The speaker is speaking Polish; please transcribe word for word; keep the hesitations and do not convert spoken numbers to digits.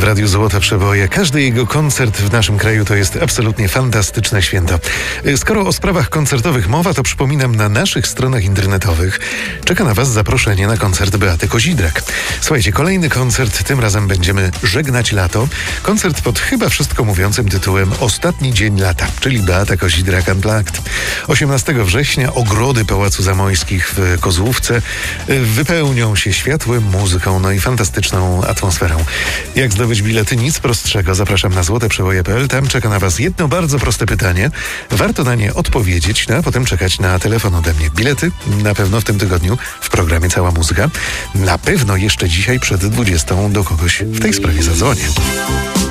w Radiu Złote Przeboje. Każdy jego koncert w naszym kraju to jest absolutnie fantastyczne święto. Skoro o sprawach koncertowych mowa, to przypominam, na naszych stronach internetowych czeka na Was zaproszenie na koncert Beaty Kozidrak. Słuchajcie, kolejny koncert, tym razem będziemy żegnać lato. Koncert pod chyba wszystko mówiącym tytułem Ostatni dzień lata, czyli Beata Kozidrak Unplugged. osiemnastego września ogrody Pałacu Zamojskich w Kozłówce wypełnią się światłem, muzyką, no i fantastyczną atmosferą. Jak zdobyć bilety? Nic prostszego. Zapraszam na złote przeboje kropka p l. Tam czeka na Was jedno bardzo proste pytanie. Warto na nie odpowiedzieć, no a potem czekać na telefon ode mnie. Bilety na pewno w tym tygodniu w programie Cała Muzyka. Na pewno jeszcze dzisiaj przed dwudziestą do kogoś w tej sprawie zadzwonię.